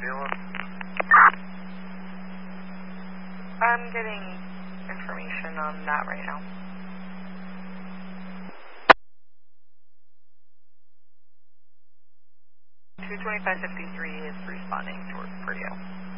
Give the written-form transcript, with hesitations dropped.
dealing? I'm getting information on that right now. 22553 is responding towards Purdue.